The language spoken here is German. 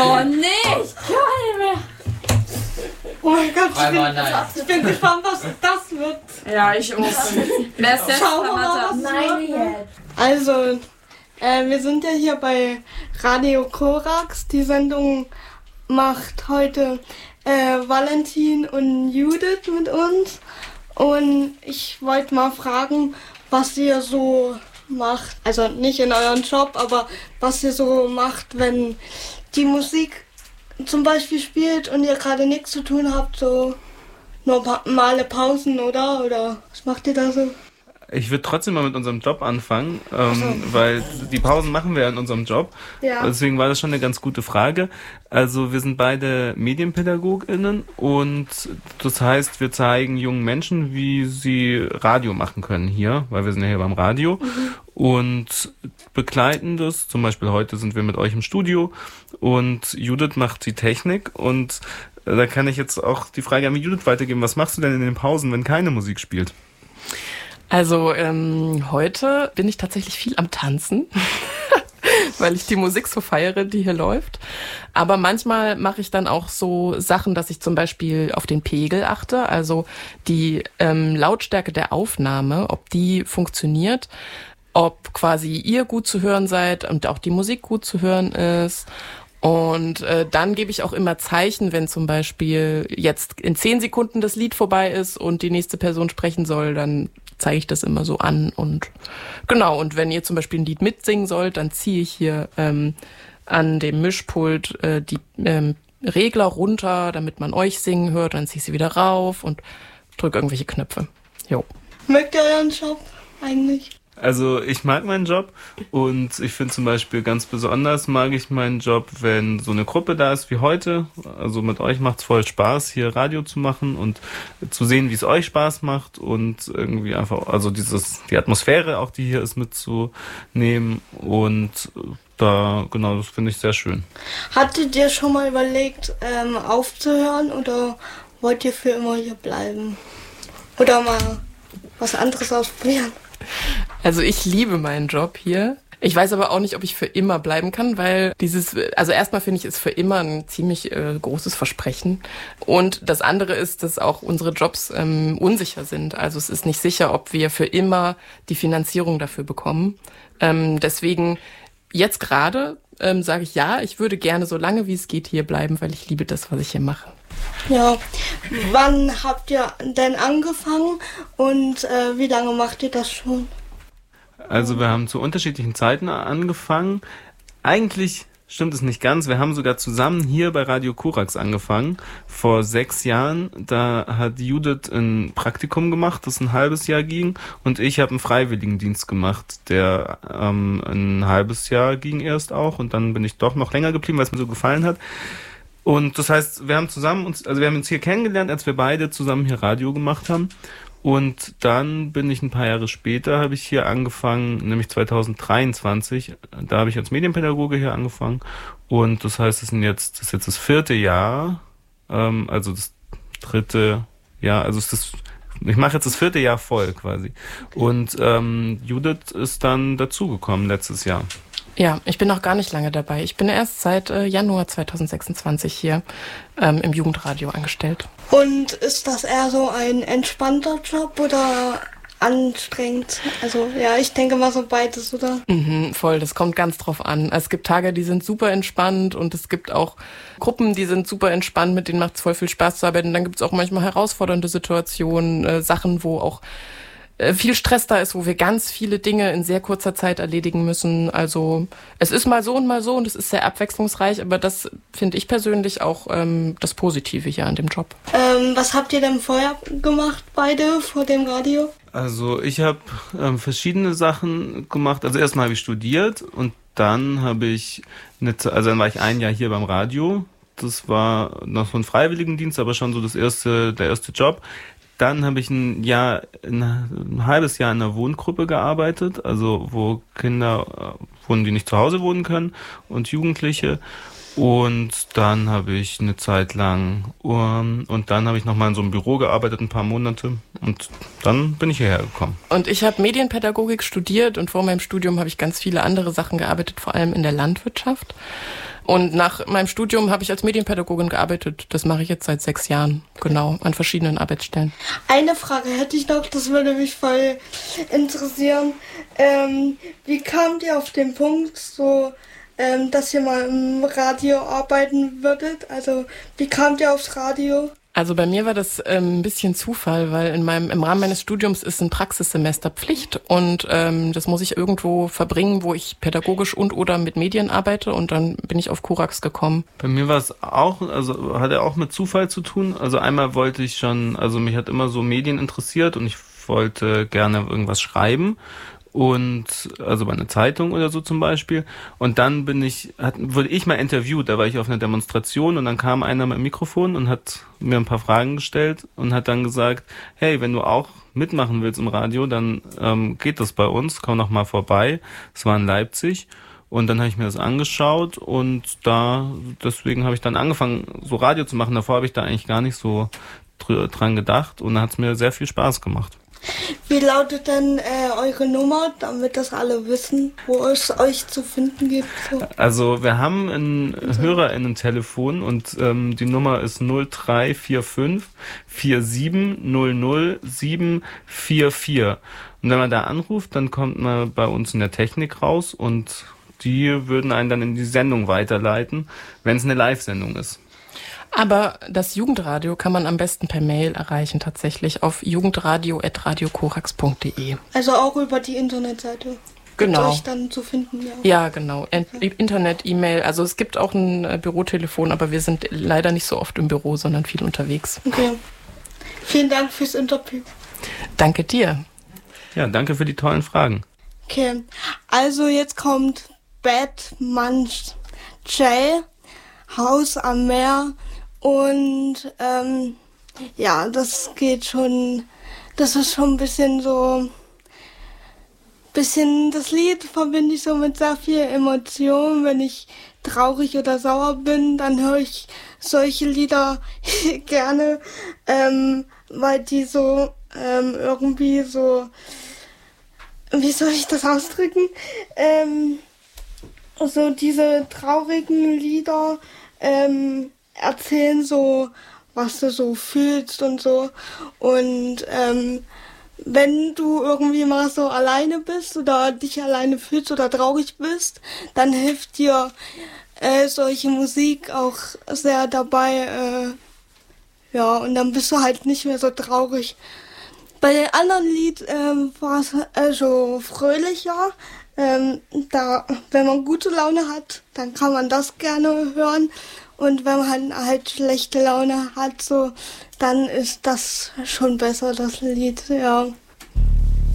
Oh nee, ich kann nicht mehr. Oh mein Gott, ich bin gespannt, was das wird. Ja, ich auch. Wer ist der? Schauen wir mal, was Nein, wird. Also, wir sind ja hier bei Radio Korax. Die Sendung macht heute Valentin und Judith mit uns. Und ich wollte mal fragen, was ihr so macht. Also nicht in eurem Job, aber was ihr so macht, wenn die Musik zum Beispiel spielt und ihr gerade nichts zu tun habt, so normale Pausen, oder? Oder was macht ihr da so? Ich würde trotzdem mal mit unserem Job anfangen, weil die Pausen machen wir ja in unserem Job. Ja. Deswegen war das schon eine ganz gute Frage. Also wir sind beide MedienpädagogInnen und das heißt, wir zeigen jungen Menschen, wie sie Radio machen können hier, weil wir sind ja hier beim Radio und begleiten das. Zum Beispiel heute sind wir mit euch im Studio und Judith macht die Technik und da kann ich jetzt auch die Frage an Judith weitergeben. Was machst du denn in den Pausen, wenn keine Musik spielt? Also heute bin ich tatsächlich viel am Tanzen, weil ich die Musik so feiere, die hier läuft. Aber manchmal mache ich dann auch so Sachen, dass ich zum Beispiel auf den Pegel achte, also die Lautstärke der Aufnahme, ob die funktioniert, ob quasi ihr gut zu hören seid und auch die Musik gut zu hören ist. Und dann gebe ich auch immer Zeichen, wenn zum Beispiel jetzt in 10 Sekunden das Lied vorbei ist und die nächste Person sprechen soll, dann zeige ich das immer so an. Und genau, und wenn ihr zum Beispiel ein Lied mitsingen sollt, dann ziehe ich hier an dem Mischpult die Regler runter, damit man euch singen hört, dann ziehe ich sie wieder rauf und drücke irgendwelche Knöpfe. Jo. Mögt ihr euren Job eigentlich? Also ich mag meinen Job und ich finde zum Beispiel ganz besonders mag ich meinen Job, wenn so eine Gruppe da ist wie heute. Also mit euch macht's voll Spaß, hier Radio zu machen und zu sehen, wie es euch Spaß macht und irgendwie einfach, also die Atmosphäre auch, die hier ist, mitzunehmen und da, genau, das finde ich sehr schön. Hattet ihr schon mal überlegt, aufzuhören oder wollt ihr für immer hier bleiben? Oder mal was anderes ausprobieren? Also ich liebe meinen Job hier. Ich weiß aber auch nicht, ob ich für immer bleiben kann, weil also erstmal finde ich, ist für immer ein ziemlich großes Versprechen. Und das andere ist, dass auch unsere Jobs unsicher sind. Also es ist nicht sicher, ob wir für immer die Finanzierung dafür bekommen. Deswegen jetzt gerade sage ich ja, ich würde gerne so lange wie es geht hier bleiben, weil ich liebe das, was ich hier mache. Ja, wann habt ihr denn angefangen und wie lange macht ihr das schon? Also wir haben zu unterschiedlichen Zeiten angefangen. Eigentlich stimmt es nicht ganz. Wir haben sogar zusammen hier bei Radio Korax angefangen. Vor 6 Jahren, da hat Judith ein Praktikum gemacht, das ein halbes Jahr ging. Und ich habe einen Freiwilligendienst gemacht, der ein halbes Jahr ging erst auch. Und dann bin ich doch noch länger geblieben, weil es mir so gefallen hat. Und das heißt, wir haben uns hier kennengelernt, als wir beide zusammen hier Radio gemacht haben. Und dann bin ich ein paar Jahre später, habe ich hier angefangen, nämlich 2023, da habe ich als Medienpädagoge hier angefangen. Und das heißt, das ist jetzt das 4. Jahr, also das 3. Jahr, also ich mache jetzt das 4. Jahr voll quasi. Und Judith ist dann dazugekommen letztes Jahr. Ja, ich bin noch gar nicht lange dabei. Ich bin erst seit Januar 2026 hier im Jugendradio angestellt. Und ist das eher so ein entspannter Job oder anstrengend? Also ja, ich denke mal so beides, oder? Voll, das kommt ganz drauf an. Es gibt Tage, die sind super entspannt und es gibt auch Gruppen, die sind super entspannt, mit denen macht es voll viel Spaß zu arbeiten. Dann gibt es auch manchmal herausfordernde Situationen, Sachen, wo auch viel Stress da ist, wo wir ganz viele Dinge in sehr kurzer Zeit erledigen müssen. Also es ist mal so und es ist sehr abwechslungsreich, aber das finde ich persönlich auch das Positive hier an dem Job. Was habt ihr denn vorher gemacht, beide, vor dem Radio? Also ich habe verschiedene Sachen gemacht. Also erstmal habe ich studiert und dann dann war ich 1 Jahr hier beim Radio. Das war noch so ein Freiwilligendienst, aber schon so der erste Job. Dann habe ich ein halbes Jahr in einer Wohngruppe gearbeitet, also wo Kinder wohnen, die nicht zu Hause wohnen können und Jugendliche. Und dann habe ich eine Zeit lang und dann habe ich nochmal in so einem Büro gearbeitet, ein paar Monate und dann bin ich hierher gekommen. Und ich habe Medienpädagogik studiert und vor meinem Studium habe ich ganz viele andere Sachen gearbeitet, vor allem in der Landwirtschaft. Und nach meinem Studium habe ich als Medienpädagogin gearbeitet. Das mache ich jetzt seit 6 Jahren, genau, an verschiedenen Arbeitsstellen. Eine Frage hätte ich noch, das würde mich voll interessieren. Wie kamt ihr auf den Punkt, so, dass ihr mal im Radio arbeiten würdet? Also, wie kamt ihr aufs Radio? Also bei mir war das ein bisschen Zufall, weil im Rahmen meines Studiums ist ein Praxissemester Pflicht und das muss ich irgendwo verbringen, wo ich pädagogisch und oder mit Medien arbeite, und dann bin ich auf Korax gekommen. Bei mir war es auch, also hatte auch mit Zufall zu tun. Also einmal wollte ich schon, also mich hat immer so Medien interessiert und ich wollte gerne irgendwas schreiben. Und also bei einer Zeitung oder so zum Beispiel. Und dann wurde ich mal interviewt, da war ich auf einer Demonstration und dann kam einer mit dem Mikrofon und hat mir ein paar Fragen gestellt und hat dann gesagt, hey, wenn du auch mitmachen willst im Radio, dann geht das bei uns, komm noch mal vorbei. Es war in Leipzig. Und dann habe ich mir das angeschaut und deswegen habe ich dann angefangen, so Radio zu machen. Davor habe ich da eigentlich gar nicht so dran gedacht und dann hat es mir sehr viel Spaß gemacht. Wie lautet denn eure Nummer, damit das alle wissen, wo es euch zu finden gibt? So. Also wir haben ein HörerInnen-Telefon und die Nummer ist 0345 4700 744. Und wenn man da anruft, dann kommt man bei uns in der Technik raus und die würden einen dann in die Sendung weiterleiten, wenn es eine Live-Sendung ist. Aber das Jugendradio kann man am besten per Mail erreichen, tatsächlich auf jugendradio@radiokorax.de. Also auch über die Internetseite. Genau. Euch dann zu finden, ja. Ja, genau. Internet, E-Mail. Also es gibt auch ein Bürotelefon, aber wir sind leider nicht so oft im Büro, sondern viel unterwegs. Okay. Vielen Dank fürs Interview. Danke dir. Ja, danke für die tollen Fragen. Okay, also jetzt kommt Batman's Jail, Haus am Meer. Und ja, das ist schon ein bisschen so, das Lied verbinde ich so mit sehr viel Emotion. Wenn ich traurig oder sauer bin, dann höre ich solche Lieder gerne, weil die so irgendwie so, wie soll ich das ausdrücken? So diese traurigen Lieder, erzählen so, was du so fühlst und so. Und wenn du irgendwie mal so alleine bist oder dich alleine fühlst oder traurig bist, dann hilft dir solche Musik auch sehr dabei. Ja, und dann bist du halt nicht mehr so traurig. Bei den anderen Lied war es so fröhlicher. Wenn man gute Laune hat, dann kann man das gerne hören. Und wenn man halt schlechte Laune hat, so, dann ist das schon besser, das Lied, ja.